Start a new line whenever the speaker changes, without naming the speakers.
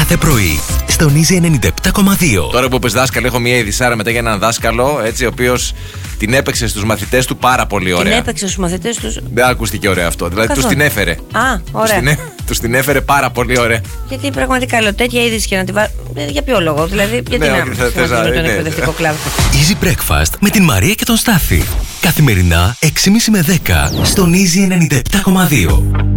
κάθε πρωί, στον Easy 97,2.
Τώρα που πες δάσκαλο, έχω μια ειδισάρα μετά για έναν δάσκαλο, έτσι, ο οποίος την έπαιξε στους μαθητές του πάρα πολύ ωραία.
Την έπαιξε στους μαθητές του.
Δεν ακούστηκε ωραίο αυτό. Δηλαδή τους την έφερε.
Α, ωραία.
Τους την έφερε πάρα πολύ ωραία.
Γιατί πραγματικά λέω τέτοια είδηση και να τη βάλω. Για ποιο λόγο, δηλαδή, γιατί να μην τον εκπαιδευτικό κλάδο.
Easy Breakfast με την Μαρία και τον Στάφη. Καθημερινά 6.30 με 10 στον Easy 97,2.